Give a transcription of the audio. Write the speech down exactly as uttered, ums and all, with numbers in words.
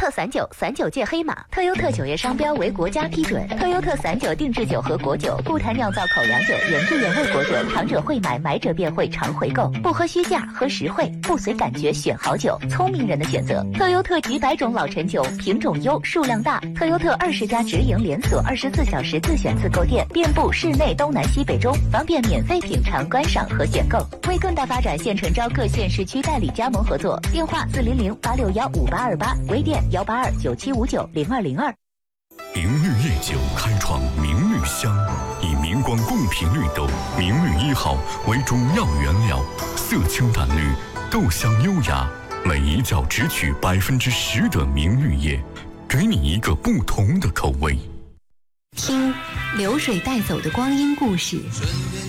特散酒，散酒界黑马。特优特酒业商标为国家批准。特优特散酒定制酒和果酒，固坛酿造口粮酒，原汁原味果酒，糖者会买，买者便会常回购。不喝虚价，喝实惠，不随感觉选好酒，聪明人的选择。特优特几百种老陈酒，品种优，数量大。特优特二十家直营连锁，二十四小时自选自购店，遍布市内东南西北中，方便免费品尝、观赏和选购。为更大发展，现诚招各县市区代理加盟合作，电话四零零八六幺五八二八，微店幺八二九七五九零二零二。 明绿夜酒开创明绿香，以明光贡品绿豆明绿一号为主要原料，色清淡绿，豆香优雅，每一窖只取百分之十的明绿叶，给你一个不同的口味。 听流水带走的光阴故事。